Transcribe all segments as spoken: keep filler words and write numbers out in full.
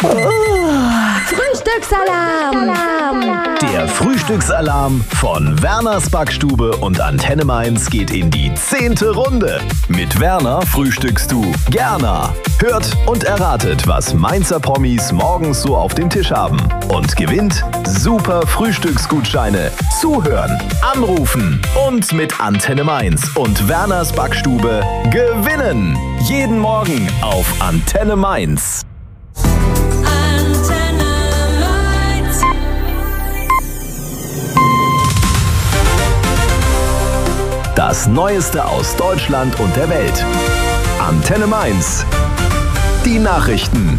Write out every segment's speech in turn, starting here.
Frühstücksalarm! Der Frühstücksalarm von Werners Backstube und Antenne Mainz geht in die zehnte Runde. Mit Werner frühstückst du gerne. Hört und erratet, was Mainzer Promis morgens so auf dem Tisch haben. Und gewinnt super Frühstücksgutscheine. Zuhören, anrufen und mit Antenne Mainz und Werners Backstube gewinnen. Jeden Morgen auf Antenne Mainz. Das Neueste aus Deutschland und der Welt. Antenne Mainz. Die Nachrichten.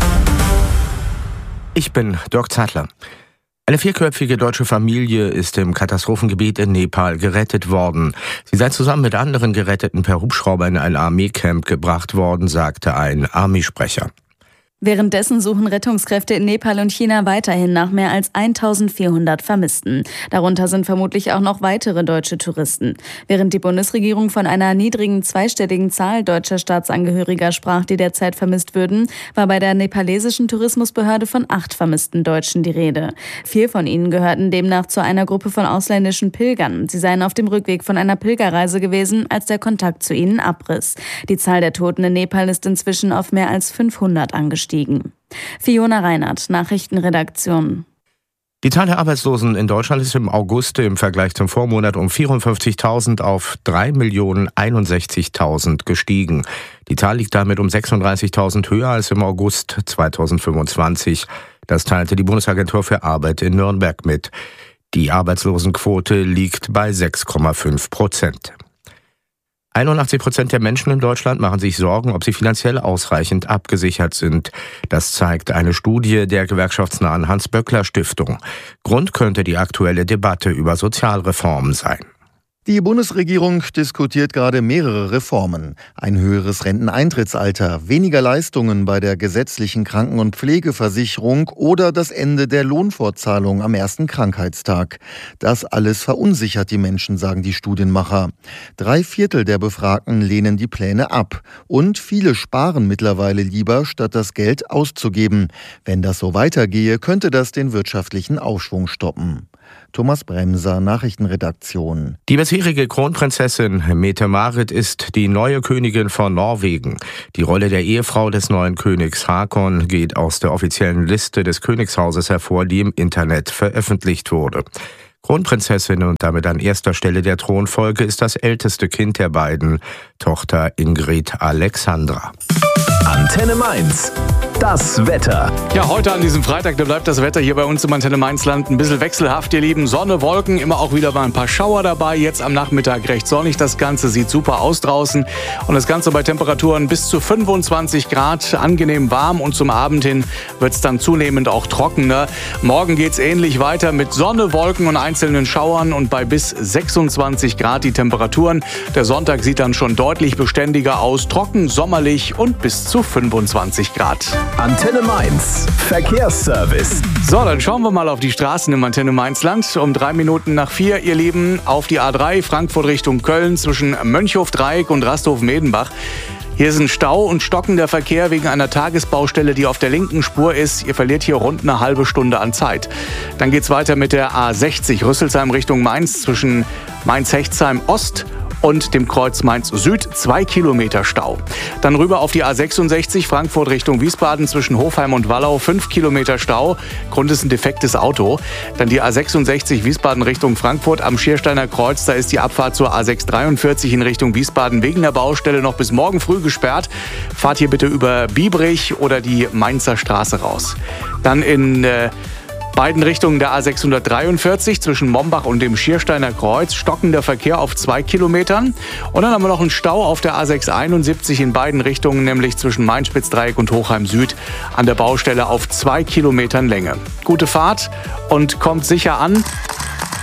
Ich bin Dirk Zeitler. Eine vierköpfige deutsche Familie ist im Katastrophengebiet in Nepal gerettet worden. Sie sei zusammen mit anderen Geretteten per Hubschrauber in ein Armeecamp gebracht worden, sagte ein Armeesprecher. Währenddessen suchen Rettungskräfte in Nepal und China weiterhin nach mehr als eintausendvierhundert Vermissten. Darunter sind vermutlich auch noch weitere deutsche Touristen. Während die Bundesregierung von einer niedrigen zweistelligen Zahl deutscher Staatsangehöriger sprach, die derzeit vermisst würden, war bei der nepalesischen Tourismusbehörde von acht vermissten Deutschen die Rede. Vier von ihnen gehörten demnach zu einer Gruppe von ausländischen Pilgern. Sie seien auf dem Rückweg von einer Pilgerreise gewesen, als der Kontakt zu ihnen abriss. Die Zahl der Toten in Nepal ist inzwischen auf mehr als fünfhundert angestiegen. Fiona Reinhardt, Nachrichtenredaktion. Die Zahl der Arbeitslosen in Deutschland ist im August im Vergleich zum Vormonat um vierundfünfzigtausend auf drei Millionen einundsechzigtausend gestiegen. Die Zahl liegt damit um sechsunddreißigtausend höher als im August zweitausendfünfundzwanzig. Das teilte die Bundesagentur für Arbeit in Nürnberg mit. Die Arbeitslosenquote liegt bei sechs Komma fünf Prozent. einundachtzig Prozent der Menschen in Deutschland machen sich Sorgen, ob sie finanziell ausreichend abgesichert sind. Das zeigt eine Studie der gewerkschaftsnahen Hans-Böckler-Stiftung. Grund könnte die aktuelle Debatte über Sozialreformen sein. Die Bundesregierung diskutiert gerade mehrere Reformen. Ein höheres Renteneintrittsalter, weniger Leistungen bei der gesetzlichen Kranken- und Pflegeversicherung oder das Ende der Lohnfortzahlung am ersten Krankheitstag. Das alles verunsichert die Menschen, sagen die Studienmacher. Drei Viertel der Befragten lehnen die Pläne ab. Und viele sparen mittlerweile lieber, statt das Geld auszugeben. Wenn das so weitergehe, könnte das den wirtschaftlichen Aufschwung stoppen. Thomas Bremser, Nachrichtenredaktion. Die bisherige Kronprinzessin Mette-Marit ist die neue Königin von Norwegen. Die Rolle der Ehefrau des neuen Königs Haakon geht aus der offiziellen Liste des Königshauses hervor, die im Internet veröffentlicht wurde. Kronprinzessin und damit an erster Stelle der Thronfolge ist das älteste Kind der beiden, Tochter Ingrid Alexandra. Antenne Mainz. Das Wetter. Ja, heute an diesem Freitag, da bleibt das Wetter hier bei uns im Antenne Mainz-Land ein bisschen wechselhaft, ihr Lieben. Sonne, Wolken, immer auch wieder mal ein paar Schauer dabei. Jetzt am Nachmittag recht sonnig. Das Ganze sieht super aus draußen. Und das Ganze bei Temperaturen bis zu fünfundzwanzig Grad, angenehm warm. Und zum Abend hin wird es dann zunehmend auch trockener. Morgen geht es ähnlich weiter mit Sonne, Wolken und einzelnen Schauern und bei bis sechsundzwanzig Grad die Temperaturen. Der Sonntag sieht dann schon deutlich beständiger aus, trocken, sommerlich und bis zu fünfundzwanzig Grad. Antenne Mainz. Verkehrsservice. So, dann schauen wir mal auf die Straßen im Antenne Mainz-Land. Um drei Minuten nach vier, ihr Lieben, auf die A drei Frankfurt Richtung Köln zwischen Mönchhof-Dreieck und Rasthofen-Medenbach. Hier ist ein Stau und stockender Verkehr wegen einer Tagesbaustelle, die auf der linken Spur ist. Ihr verliert hier rund eine halbe Stunde an Zeit. Dann geht's weiter mit der A sechzig Rüsselsheim Richtung Mainz zwischen Mainz-Hechtsheim Ost und dem Kreuz Mainz Süd, zwei Kilometer Stau. Dann rüber auf die A sechsundsechzig Frankfurt Richtung Wiesbaden zwischen Hofheim und Wallau, fünf Kilometer Stau. Grund ist ein defektes Auto. Dann die A sechsundsechzig Wiesbaden Richtung Frankfurt am Schiersteiner Kreuz. Da ist die Abfahrt zur A sechshundertdreiundvierzig in Richtung Wiesbaden wegen der Baustelle noch bis morgen früh gesperrt. Fahrt hier bitte über Biebrich oder die Mainzer Straße raus. Dann in äh, beiden Richtungen der A sechshundertdreiundvierzig zwischen Mombach und dem Schiersteiner Kreuz. Stockender Verkehr auf zwei Kilometern. Und dann haben wir noch einen Stau auf der A sechshunderteinundsiebzig in beiden Richtungen, nämlich zwischen Mainz-Spitzdreieck und Hochheim Süd an der Baustelle auf zwei Kilometern Länge. Gute Fahrt und kommt sicher an.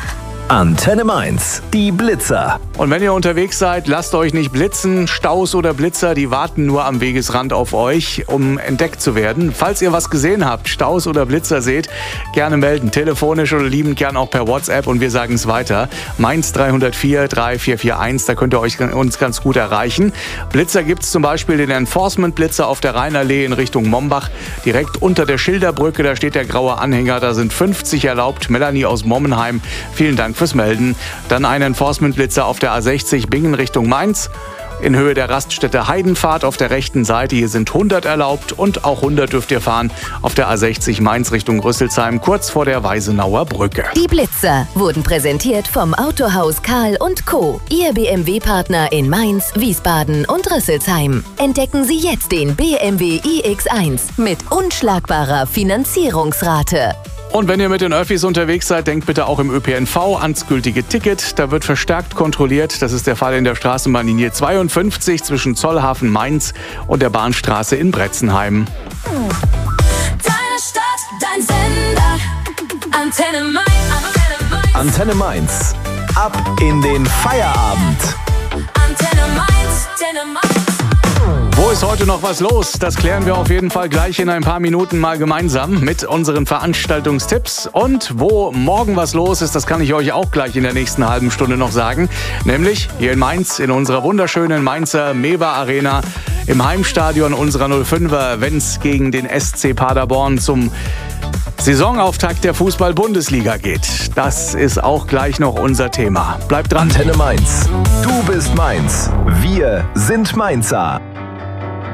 Antenne Mainz, die Blitzer. Und wenn ihr unterwegs seid, lasst euch nicht blitzen. Staus oder Blitzer, die warten nur am Wegesrand auf euch, um entdeckt zu werden. Falls ihr was gesehen habt, Staus oder Blitzer seht, gerne melden. Telefonisch oder liebend gern auch per WhatsApp und wir sagen es weiter. Mainz drei null vier drei vier vier eins, da könnt ihr euch, uns ganz gut erreichen. Blitzer gibt es zum Beispiel den Enforcement-Blitzer auf der Rheinallee in Richtung Mombach. Direkt unter der Schilderbrücke, da steht der graue Anhänger, da sind fünfzig erlaubt. Melanie aus Mommenheim, vielen Dank fürs Melden. Dann ein Enforcement-Blitzer auf der A sechzig Bingen Richtung Mainz. In Höhe der Raststätte Heidenpfad auf der rechten Seite. Hier sind hundert erlaubt und auch hundert dürft ihr fahren auf der A sechzig Mainz Richtung Rüsselsheim, kurz vor der Weisenauer Brücke. Die Blitzer wurden präsentiert vom Autohaus Karl und Co., Ihr B M W-Partner in Mainz, Wiesbaden und Rüsselsheim. Entdecken Sie jetzt den B M W i X eins mit unschlagbarer Finanzierungsrate. Und wenn ihr mit den Öffis unterwegs seid, denkt bitte auch im Ö P N V ans gültige Ticket. Da wird verstärkt kontrolliert. Das ist der Fall in der Straßenbahnlinie zweiundfünfzig zwischen Zollhafen Mainz und der Bahnstraße in Bretzenheim. Deine Stadt, dein Sender, Antenne Mainz. Antenne Mainz. Ab in den Feierabend. Antenne Mainz, Antenne Mainz. Wo ist heute noch was los? Das klären wir auf jeden Fall gleich in ein paar Minuten mal gemeinsam mit unseren Veranstaltungstipps. Und wo morgen was los ist, das kann ich euch auch gleich in der nächsten halben Stunde noch sagen. Nämlich hier in Mainz, in unserer wunderschönen Mainzer Mewa Arena, im Heimstadion unserer null fünfer, wenn es gegen den S C Paderborn zum Saisonauftakt der Fußball-Bundesliga geht. Das ist auch gleich noch unser Thema. Bleibt dran. Antenne Mainz. Du bist Mainz. Wir sind Mainzer.